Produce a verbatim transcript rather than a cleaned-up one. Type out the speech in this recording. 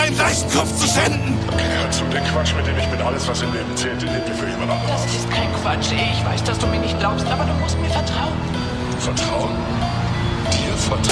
meinen Leichenkopf zu schänden. Okay, hör zu, den Quatsch, mit dem ich bin, alles was im Leben zählt, den lebt ihr für jemand anderes. Das ist kein Quatsch. Ich weiß, dass du mir nicht glaubst, aber du musst mir vertrauen.